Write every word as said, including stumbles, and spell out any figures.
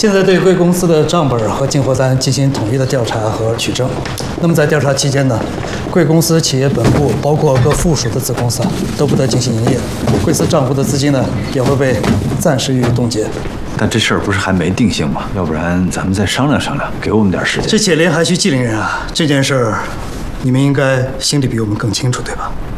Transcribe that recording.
现在对贵公司的账本和进货单进行统一的调查和取证。那么在调查期间呢，贵公司企业本部包括各附属的子公司啊，都不得进行营业。贵司账户的资金呢，也会被暂时予以冻结。 但这事儿不是还没定性吗？要不然咱们再商量商量，给我们点时间。 这解铃还须系铃人啊！这件事儿，你们应该心里比我们更清楚，对吧？